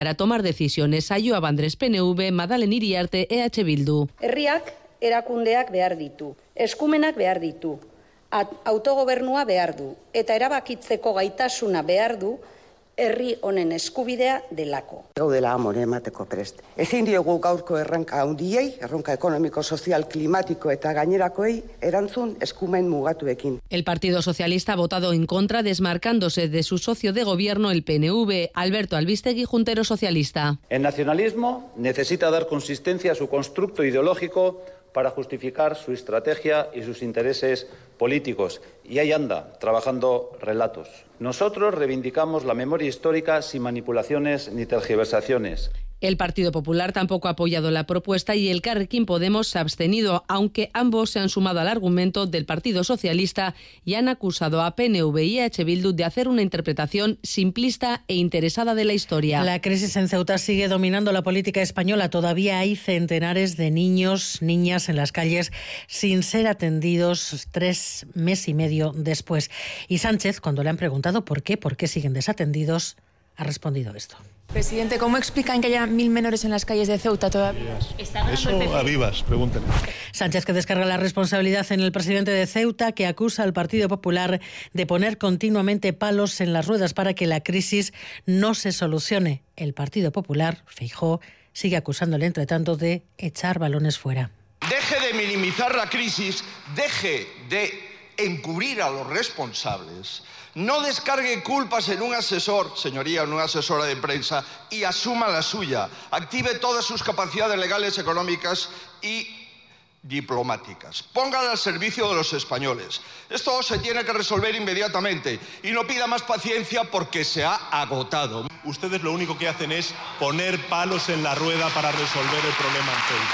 para tomar decisiones. Ayoa Bandres, PNV, Madalen Iriarte, EH Bildu. Herriak erakundeak behar ditu, eskumenak behar ditu, autogobernua behar du, eta erabakitzeko gaitasuna behar du, herri honen eskubidea delako. Gaudela amore emateko prest. Ezin diogu gaurko erronka handiei, erronka ekonomiko, sozial, klimatiko eta gainerakoei erantzun eskumen mugatuekin. El Partido Socialista ha votado en contra, desmarcándose de su socio de gobierno, el PNV, Alberto Albistegui, juntero socialista. El nacionalismo necesita dar consistencia a su constructo ideológico para justificar su estrategia y sus intereses políticos. Y ahí anda, trabajando relatos. Nosotros reivindicamos la memoria histórica sin manipulaciones ni tergiversaciones. El Partido Popular tampoco ha apoyado la propuesta y el Elkarrekin Podemos se ha abstenido, aunque ambos se han sumado al argumento del Partido Socialista y han acusado a PNV y EH Bildu de hacer una interpretación simplista e interesada de la historia. La crisis en Ceuta sigue dominando la política española. Todavía hay centenares de niños, niñas en las calles sin ser atendidos 3 meses y medio después. Y Sánchez, cuando le han preguntado por qué siguen desatendidos, ha respondido esto. Presidente, ¿cómo explican que haya 1000 menores en las calles de Ceuta todavía? Eso a vivas, pregúntenle. Sánchez, que descarga la responsabilidad en el presidente de Ceuta, que acusa al Partido Popular de poner continuamente palos en las ruedas para que la crisis no se solucione. El Partido Popular, Feijóo, sigue acusándole, entre tanto, de echar balones fuera. Deje de minimizar la crisis, deje de encubrir a los responsables. No descargue culpas en un asesor, señoría, en una asesora de prensa, y asuma la suya. Active todas sus capacidades legales, económicas y diplomáticas. Póngala al servicio de los españoles. Esto se tiene que resolver inmediatamente y no pida más paciencia porque se ha agotado. Ustedes lo único que hacen es poner palos en la rueda para resolver el problema en Ceuta.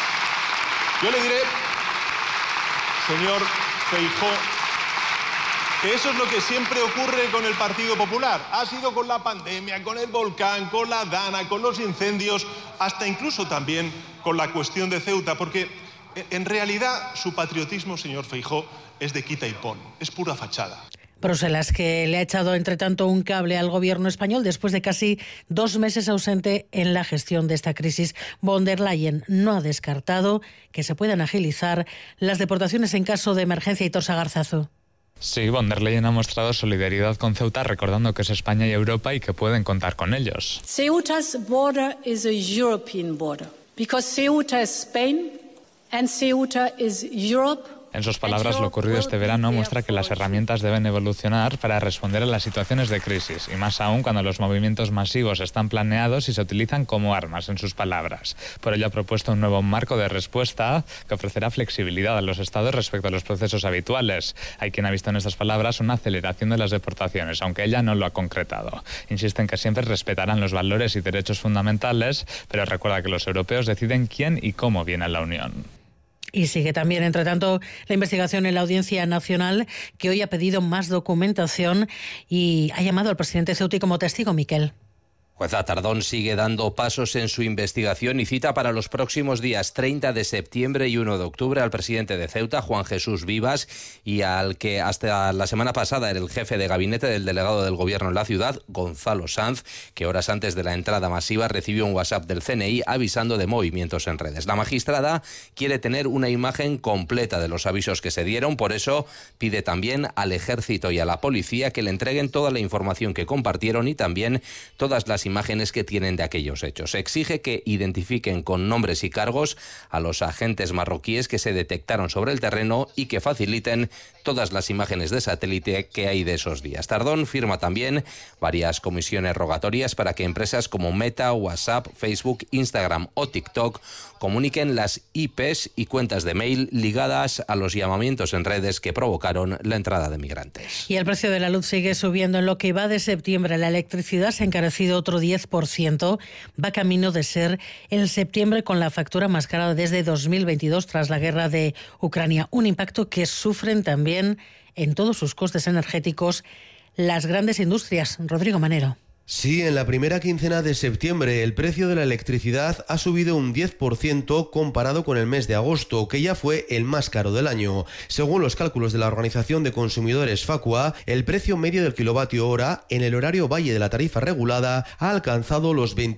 Yo le diré, señor Feijóo, que eso es lo que siempre ocurre con el Partido Popular. Ha sido con la pandemia, con el volcán, con la Dana, con los incendios, hasta incluso también con la cuestión de Ceuta, porque en realidad su patriotismo, señor Feijóo, es de quita y pon, es pura fachada. Bruselas, que le ha echado, entre tanto, un cable al gobierno español después de casi 2 meses ausente en la gestión de esta crisis. Von der Leyen no ha descartado que se puedan agilizar las deportaciones en caso de emergencia. Hitor Sagarzazu. Sí, von der Leyen ha mostrado solidaridad con Ceuta, recordando que es España y Europa y que pueden contar con ellos. Ceuta's border is a European border, because Ceuta is Spain and Ceuta is Europe. En sus palabras, lo ocurrido este verano muestra que las herramientas deben evolucionar para responder a las situaciones de crisis, y más aún cuando los movimientos masivos están planeados y se utilizan como armas, en sus palabras. Por ello ha propuesto un nuevo marco de respuesta que ofrecerá flexibilidad a los estados respecto a los procesos habituales. Hay quien ha visto en estas palabras una aceleración de las deportaciones, aunque ella no lo ha concretado. Insisten que siempre respetarán los valores y derechos fundamentales, pero recuerda que los europeos deciden quién y cómo viene a la Unión. Y sigue también, entre tanto, la investigación en la Audiencia Nacional, que hoy ha pedido más documentación y ha llamado al presidente Ceuta como testigo, Miquel. Jueza Tardón sigue dando pasos en su investigación y cita para los próximos días 30 de septiembre y 1 de octubre al presidente de Ceuta, Juan Jesús Vivas, y al que hasta la semana pasada era el jefe de gabinete del delegado del gobierno en la ciudad, Gonzalo Sanz, que horas antes de la entrada masiva recibió un WhatsApp del CNI avisando de movimientos en redes. La magistrada quiere tener una imagen completa de los avisos que se dieron, por eso pide también al Ejército y a la Policía que le entreguen toda la información que compartieron y también todas las imágenes que tienen de aquellos hechos. Exige que identifiquen con nombres y cargos a los agentes marroquíes que se detectaron sobre el terreno y que faciliten todas las imágenes de satélite que hay de esos días. Tardón firma también varias comisiones rogatorias para que empresas como Meta, WhatsApp, Facebook, Instagram o TikTok comuniquen las IPs y cuentas de mail ligadas a los llamamientos en redes que provocaron la entrada de migrantes. Y el precio de la luz sigue subiendo. En lo que va de septiembre, la electricidad se ha encarecido otro 10%. Va camino de ser el septiembre con la factura más cara desde 2022 tras la guerra de Ucrania. Un impacto que sufren también en todos sus costes energéticos las grandes industrias. Rodrigo Manero. Sí, en la primera quincena de septiembre el precio de la electricidad ha subido un 10% comparado con el mes de agosto, que ya fue el más caro del año. Según los cálculos de la Organización de Consumidores Facua, el precio medio del kilovatio hora en el horario valle de la tarifa regulada ha alcanzado los 20